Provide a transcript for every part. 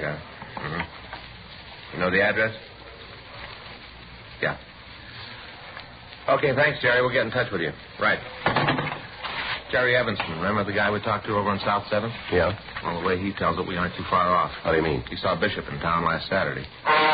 got it. You know the address? Yeah. Okay, thanks, Jerry. We'll get in touch with you. Right. Jerry Evanson, remember the guy we talked to over on South 7th? Yeah? Well, the way he tells it, we aren't too far off. How do you mean? He saw Bishop in town last Saturday.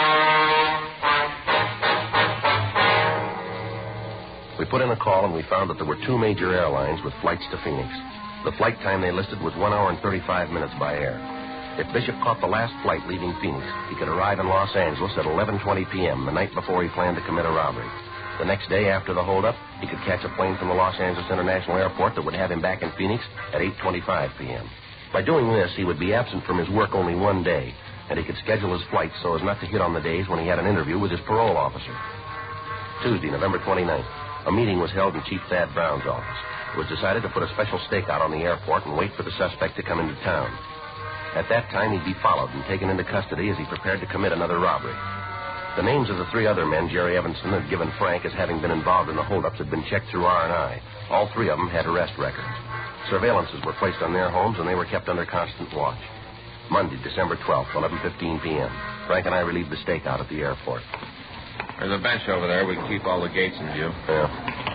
We put in a call and we found that there were 2 major airlines with flights to Phoenix. The flight time they listed was 1 hour and 35 minutes by air. If Bishop caught the last flight leaving Phoenix, he could arrive in Los Angeles at 11:20 p.m., the night before he planned to commit a robbery. The next day after the holdup, he could catch a plane from the Los Angeles International Airport that would have him back in Phoenix at 8:25 p.m. By doing this, he would be absent from his work only 1 day, and he could schedule his flights so as not to hit on the days when he had an interview with his parole officer. Tuesday, November 29th, a meeting was held in Chief Thad Brown's office. It was decided to put a special stakeout on the airport and wait for the suspect to come into town. At that time, he'd be followed and taken into custody as he prepared to commit another robbery. The names of the 3 other men Jerry Evanson had given Frank as having been involved in the holdups had been checked through R&I. All 3 of them had arrest records. Surveillances were placed on their homes, and they were kept under constant watch. Monday, December 12th, 11:15 p.m. Frank and I relieved the stakeout at the airport. There's a bench over there. We can keep all the gates in view. Yeah.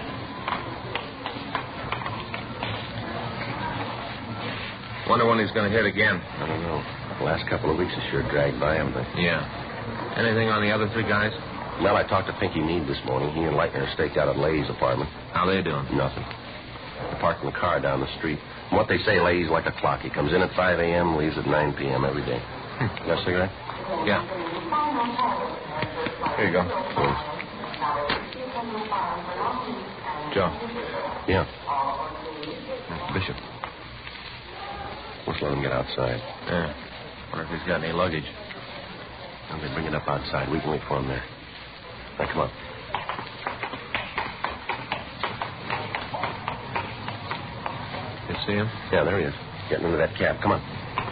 Wonder when he's going to hit again. I don't know. The last couple of weeks have sure dragged by, haven't they? Yeah. Anything on the other 3 guys? Well, I talked to Pinky Meade this morning. He and Leitner staked out at Leahy's apartment. How they doing? Nothing. They're parking the car down the street. From what they say, Leahy's like a clock. He comes in at 5 a.m., leaves at 9 p.m. every day. Got a cigarette? Yeah. Here you go. Joe. Yeah. Bishop. Let's let him get outside. Yeah. Wonder if he's got any luggage. I'll bring it up outside. We can wait for him there. Now, come on. You see him? Yeah, there he is. Getting into that cab. Come on.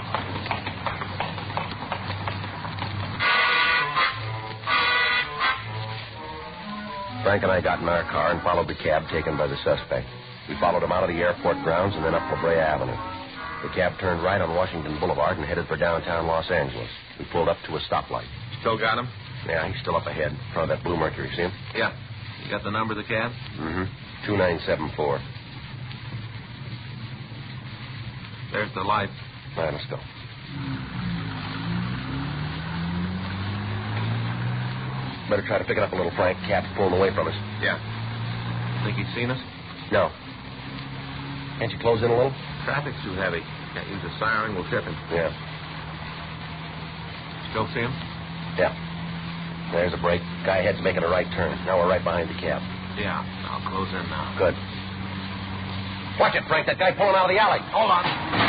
Frank and I got in our car and followed the cab taken by the suspect. We followed him out of the airport grounds and then up La Brea Avenue. The cab turned right on Washington Boulevard and headed for downtown Los Angeles. We pulled up to a stoplight. Still got him? Yeah, he's still up ahead in front of that blue Mercury. See him? Yeah. You got the number of the cab? Mm-hmm. 2974. There's the light. All right, let's go. Better try to pick it up a little, Frank. Cab's pulling away from us. Yeah. Think he's seen us? No. Can't you close in a little? Traffic's too heavy. Can't use the siren. We'll trip him. Yeah. Still see him? Yeah. There's a break. Guy ahead's making a right turn. Now we're right behind the cab. Yeah. I'll close in now. Good. Watch it, Frank. That guy pulling out of the alley. Hold on.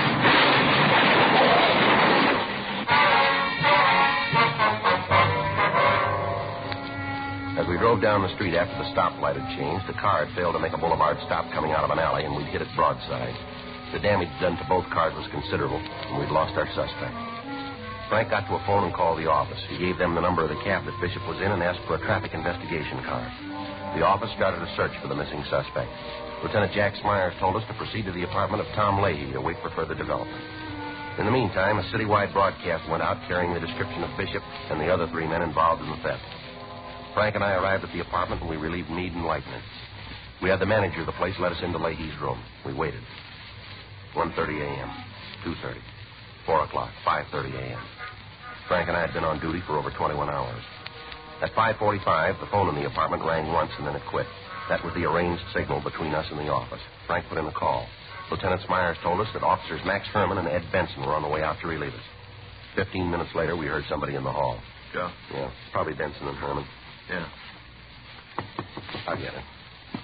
As we drove down the street after the stoplight had changed, the car had failed to make a boulevard stop coming out of an alley, and we'd hit it broadside. The damage done to both cars was considerable, and we'd lost our suspect. Frank got to a phone and called the office. He gave them the number of the cab that Bishop was in and asked for a traffic investigation car. The office started a search for the missing suspect. Lieutenant Jack Smyers told us to proceed to the apartment of Tom Leahy to wait for further development. In the meantime, a citywide broadcast went out carrying the description of Bishop and the other 3 men involved in the theft. Frank and I arrived at the apartment, and we relieved Meade and Leitner. We had the manager of the place let us into Leahy's room. We waited. 1:30 a.m., 2:30, 4 o'clock, 5:30 a.m. Frank and I had been on duty for over 21 hours. At 5:45, the phone in the apartment rang once, and then it quit. That was the arranged signal between us and the office. Frank put in the call. Lieutenant Smyers told us that officers Max Herman and Ed Benson were on the way out to relieve us. 15 minutes later, we heard somebody in the hall. Joe? Yeah, probably Benson and Herman. Yeah. I'll get it.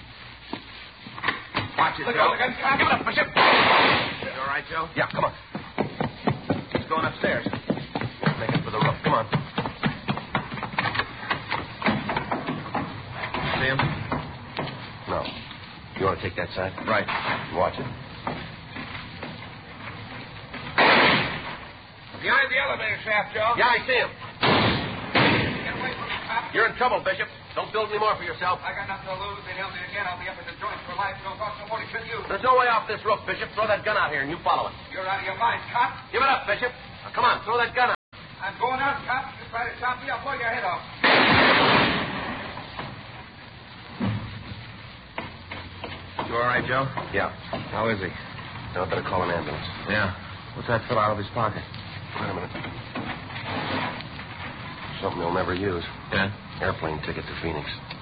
Watch it, Look Joe. out, give it up, Bishop. You all right, Joe? Yeah, come on. He's going upstairs. Make it for the roof. Come on. See him? No. You want to take that side? Right. Watch it. Behind the elevator shaft, Joe. Yeah, I see him. Get away from the cop. You're in trouble, Bishop. Don't build any more for yourself. I got nothing to lose. They nailed me again. I'll be up at the joint for life. Don't cost nobody should you. There's no way off this roof, Bishop. Throw that gun out here and you follow it. You're out of your mind, cop. Give it up, Bishop. Now, come on, throw that gun out. out, cop. You try to stop me, I'll blow your head off. You all right, Joe? Yeah. How is he? Now, I better call an ambulance. Yeah. What's that fill out of his pocket? Wait a minute. Something he'll never use. Yeah? Airplane ticket to Phoenix.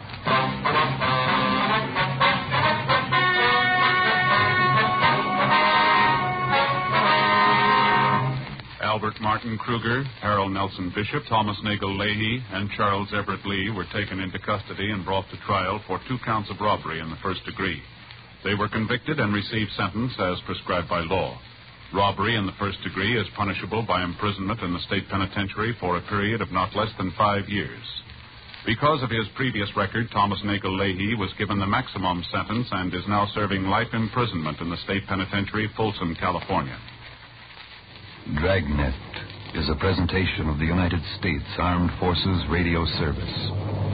Albert Martin Kruger, Harold Nelson Bishop, Thomas Nagel Leahy, and Charles Everett Lee were taken into custody and brought to trial for 2 counts of robbery in the first degree. They were convicted and received sentence as prescribed by law. Robbery in the first degree is punishable by imprisonment in the state penitentiary for a period of not less than 5 years. Because of his previous record, Thomas Nagel Leahy was given the maximum sentence and is now serving life imprisonment in the state penitentiary, Folsom, California. Dragnet is a presentation of the United States Armed Forces Radio Service.